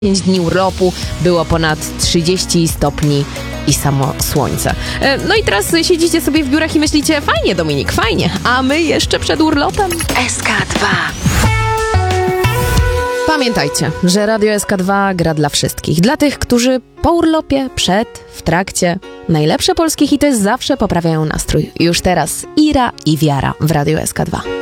5 dni urlopu, było ponad 30 stopni i samo słońce. No i teraz siedzicie sobie w biurach i myślicie, fajnie Dominik, fajnie, a my jeszcze przed urlopem? SK2. Pamiętajcie, że Radio SK2 gra dla wszystkich. Dla tych, którzy po urlopie, przed, w trakcie. Najlepsze polskie hity zawsze poprawiają nastrój. Już teraz Ira i Wiara w Radio SK2.